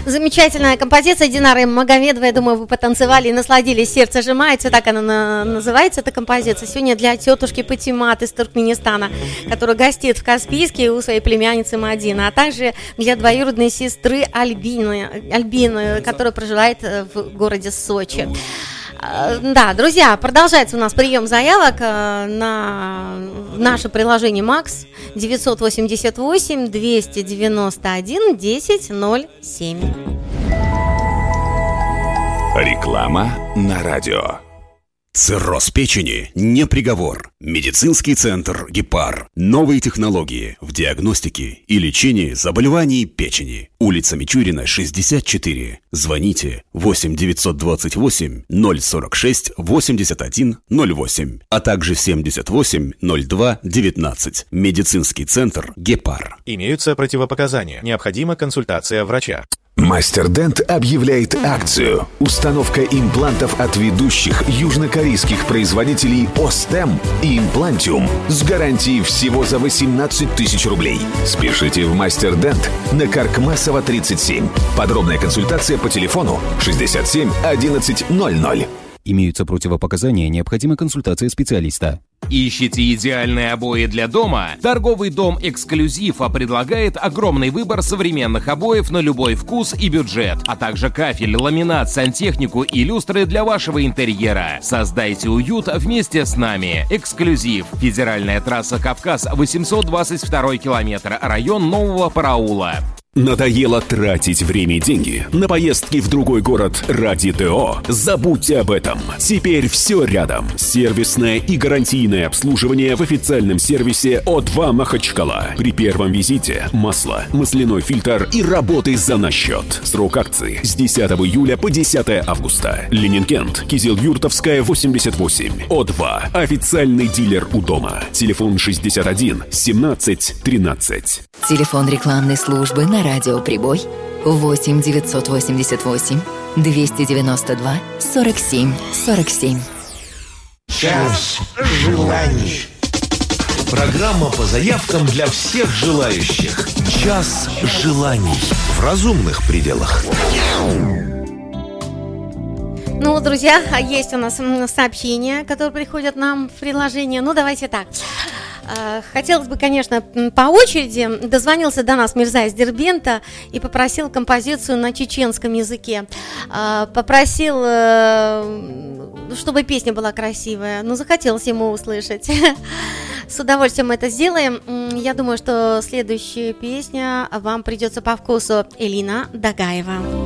Замечательная композиция Динары Магомедовой. Я думаю, вы потанцевали и насладились. «Сердце сжимается», так она называется, эта композиция. Сегодня для тетушки Патимат из Туркменистана, которая гостит в Каспийске у своей племянницы Мадины, а также для двоюродной сестры Альбины, которая проживает в городе Сочи. Да, друзья, продолжается у нас прием заявок на наше приложение МАКС 988-291-1007. Реклама на радио. Цирроз печени не приговор. Медицинский центр «Гепар». Новые технологии в диагностике и лечении заболеваний печени. Улица Мичурина, 64. Звоните 8-928-046-8108, а также 78-02-19. Медицинский центр «Гепар». Имеются противопоказания. Необходима консультация врача. Мастер Дент объявляет акцию. Установка имплантов от ведущих южнокорейских производителей Остем и Имплантиум с гарантией всего за 18 тысяч рублей. Спешите в Мастер Дент на Каркмасова, 37. Подробная консультация по телефону 67 11 00. Имеются противопоказания, необходима консультация специалиста. Ищите идеальные обои для дома? Торговый дом «Эксклюзив» предлагает огромный выбор современных обоев на любой вкус и бюджет, а также кафель, ламинат, сантехнику и люстры для вашего интерьера. Создайте уют вместе с нами. «Эксклюзив». Федеральная трасса «Кавказ», 822 километр, район Нового Параула. Надоело тратить время и деньги на поездки в другой город ради ТО? Забудьте об этом. Теперь все рядом. Сервисное и гарантийное обслуживание в официальном сервисе О2 Махачкала. При первом визите масло, масляной фильтр и работы за наш счет. Срок акции с 10 июля по 10 августа. Ленингент, Кизил-Юртовская, 88. О2. Официальный дилер у дома. Телефон 61 17 13. Телефон рекламной службы на радио «Прибой» 8 988 292 47 47. Час желаний. Программа по заявкам для всех желающих. Час желаний в разумных пределах. Ну вот, друзья, есть у нас сообщения, которые приходят нам в приложение. Ну, давайте так. Хотелось бы, конечно, по очереди. Дозвонился до нас Мирза из Дербента и попросил композицию на чеченском языке. Попросил, чтобы песня была красивая. Ну, захотелось ему услышать. С удовольствием это сделаем. Я думаю, что следующая песня вам придется по вкусу. Элина Дагаева.